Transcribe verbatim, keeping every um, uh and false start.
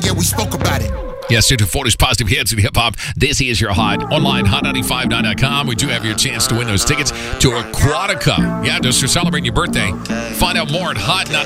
yeah, we spoke about it. Yes, to forties Positive Hits and Hip Hop. This is your hot. Online, hot ninety-five nine dot com. We do have your chance to win those tickets to Aquatica. Yeah, just for celebrating your birthday. Find out more at hot ninety-five.